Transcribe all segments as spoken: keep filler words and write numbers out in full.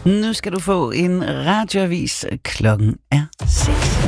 Nu skal du få en radioavis. Klokken er seks.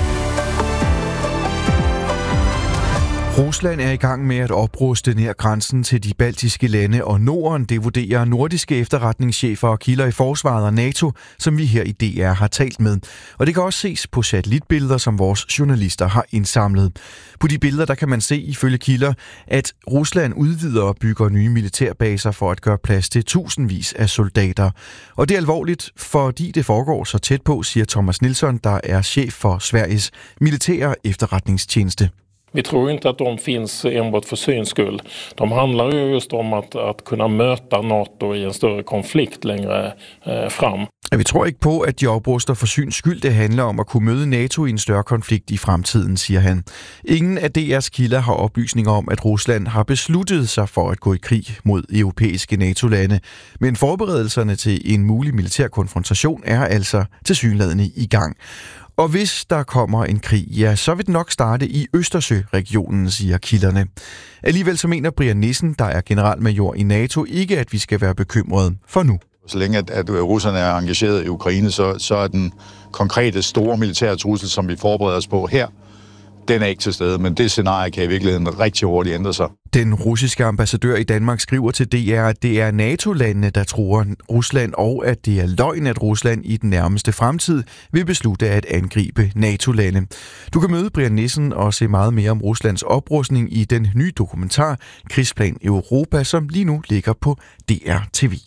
Rusland er i gang med at opruste nær grænsen til de baltiske lande og Norden. Det vurderer nordiske efterretningschefer og kilder i forsvaret og NATO, som vi her i D R har talt med. Og det kan også ses på satellitbilleder, som vores journalister har indsamlet. På de billeder der kan man se ifølge kilder, at Rusland udvider og bygger nye militærbaser for at gøre plads til tusindvis af soldater. Og det er alvorligt, fordi det foregår så tæt på, siger Thomas Nilsson, der er chef for Sveriges militære efterretningstjänste. Vi tror inte att de finns enbart för syns skull. De handlar ju just om att, att kunna möta NATO i en større konflikt længere eh, frem. Vi tror ikke på, at de opruster for syns skyld. Det handler om at kunne møde NATO i en større konflikt i fremtiden, siger han. Ingen af D R's kilder har oplysninger om, at Rusland har besluttet sig for at gå i krig mod europæiske NATO-lande. Men forberedelserne til en mulig militær konfrontation er altså tilsyneladende i gang. Og hvis der kommer en krig, ja, så vil den nok starte i Østersø-regionen, siger kilderne. Alligevel så mener Brian Nissen, der er generalmajor i NATO, ikke at vi skal være bekymrede for nu. Så længe at, at russerne er engageret i Ukraine, så, så er den konkrete store militære trussel, som vi forbereder os på her, den er ikke til stede, men det scenarie kan i virkeligheden rigtig hurtigt ændre sig. Den russiske ambassadør i Danmark skriver til D R, at det er NATO-landene, der truer Rusland, og at det er løgn, at Rusland i den nærmeste fremtid vil beslutte at angribe NATO-lande. Du kan møde Brian Nissen og se meget mere om Ruslands oprustning i den nye dokumentar Krigsplan Europa, som lige nu ligger på D R T V.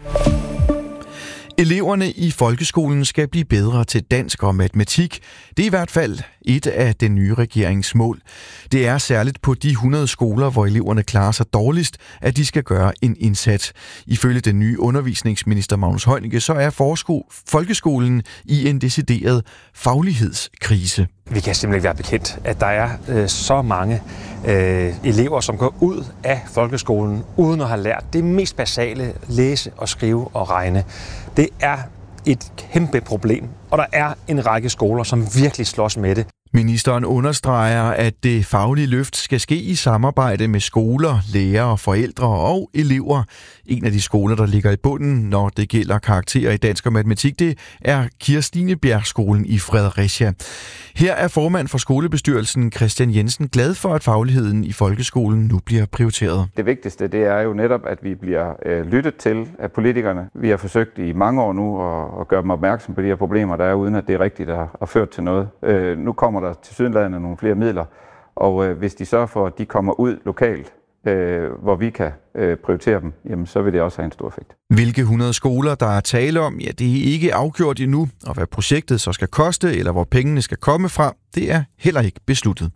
Eleverne i folkeskolen skal blive bedre til dansk og matematik. Det er i hvert fald et af den nye regerings mål. Det er særligt på de hundrede skoler, hvor eleverne klarer sig dårligst, at de skal gøre en indsats. Ifølge den nye undervisningsminister Magnus Heunicke, så er forsko- folkeskolen i en decideret faglighedskrise. Vi kan simpelthen ikke være bekendt, at der er øh, så mange øh, elever, som går ud af folkeskolen uden at have lært det mest basale, læse og skrive og regne. Det er et kæmpe problem, og der er en række skoler, som virkelig slås med det. Ministeren understreger, at det faglige løft skal ske i samarbejde med skoler, lærere, forældre og elever. En af de skoler, der ligger i bunden, når det gælder karakterer i dansk og matematik, det er Kirstinebjergskolen i Fredericia. Her er formand for skolebestyrelsen Christian Jensen glad for, at fagligheden i folkeskolen nu bliver prioriteret. Det vigtigste det er jo netop, at vi bliver øh, lyttet til af politikerne. Vi har forsøgt i mange år nu at, at gøre dem opmærksom på de her problemer, der er, uden at det er rigtigt at har ført til noget. Øh, nu kommer der tilsyneladende nogle flere midler, og øh, hvis de sørger for, at de kommer ud lokalt, øh, hvor vi kan øh, prioritere dem, jamen, så vil det også have en stor effekt. Hvilke hundrede skoler, der er tale om, ja, det er ikke afgjort endnu, og hvad projektet så skal koste, eller hvor pengene skal komme fra, det er heller ikke besluttet.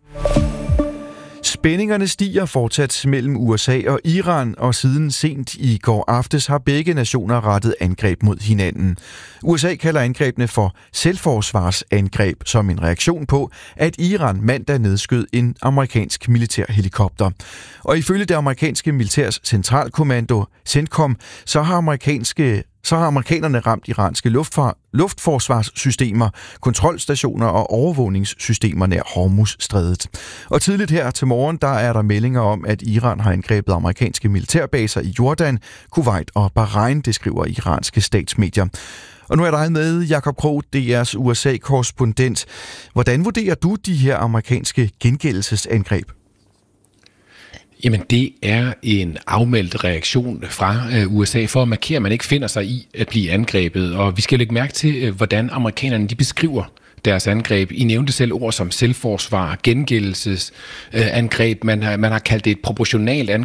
Spændingerne stiger fortsat mellem U S A og Iran, og siden sent i går aftes har begge nationer rettet angreb mod hinanden. U S A kalder angrebene for selvforsvarsangreb som en reaktion på, at Iran mandag nedskød en amerikansk militærhelikopter. Og ifølge det amerikanske militærs centralkommando, CENTCOM, så har amerikanske Så har amerikanerne ramt iranske luftfar- luftforsvarssystemer, kontrolstationer og overvågningssystemer nær Hormuzstrædet. Og tidligt her til morgen, der er der meldinger om, at Iran har angrebet amerikanske militærbaser i Jordan, Kuwait og Bahrain, det skriver iranske statsmedier. Og nu er der med Jakob Krog, D R's U S A-korrespondent. Hvordan vurderer du de her amerikanske gengældelsesangreb? Jamen, det er en afmeldt reaktion fra U S A for at markere, at man ikke finder sig i at blive angrebet. Og vi skal lægge mærke til, hvordan amerikanerne de beskriver deres angreb. I nævnte selv ord som selvforsvar, gengældelsesangreb. Man har, man har kaldt det et proportionalt angreb.